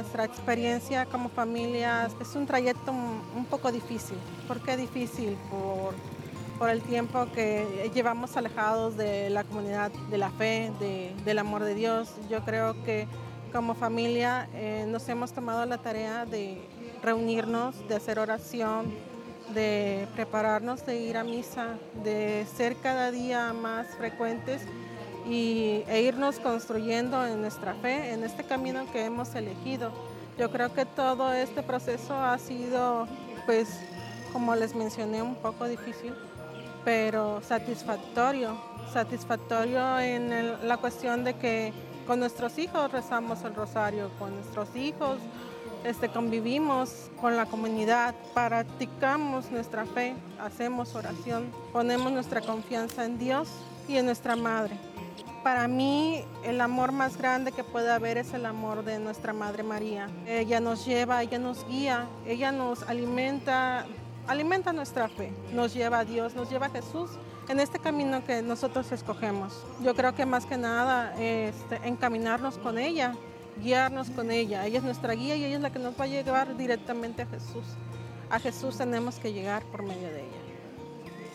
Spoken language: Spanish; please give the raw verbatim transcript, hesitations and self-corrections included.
nuestra experiencia como familia es un trayecto un, un poco difícil. ¿Por qué difícil? Por, por el tiempo que llevamos alejados de la comunidad, de la fe, de, del amor de Dios. Yo creo que como familia eh, nos hemos tomado la tarea de reunirnos, de hacer oración, de prepararnos, de ir a misa, de ser cada día más frecuentes y, e irnos construyendo en nuestra fe, en este camino que hemos elegido. Yo creo que todo este proceso ha sido, pues, como les mencioné, un poco difícil, pero satisfactorio, satisfactorio en el, la cuestión de que con nuestros hijos rezamos el rosario, con nuestros hijos este, convivimos con la comunidad, practicamos nuestra fe, hacemos oración, ponemos nuestra confianza en Dios y en nuestra Madre. Para mí, el amor más grande que puede haber es el amor de nuestra Madre María. Ella nos lleva, ella nos guía, ella nos alimenta, alimenta nuestra fe, nos lleva a Dios, nos lleva a Jesús en este camino que nosotros escogemos. Yo creo que más que nada este, encaminarnos con ella, guiarnos con ella. Ella es nuestra guía y ella es la que nos va a llevar directamente a Jesús. A Jesús tenemos que llegar por medio de ella.